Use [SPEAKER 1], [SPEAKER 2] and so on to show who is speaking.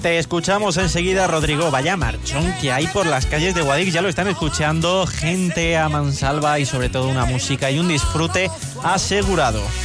[SPEAKER 1] Te escuchamos enseguida, Rodrigo. Vaya marchón que hay por las calles de Guadix, ya lo están escuchando, gente a mansalva y sobre todo una música y un disfrute asegurado.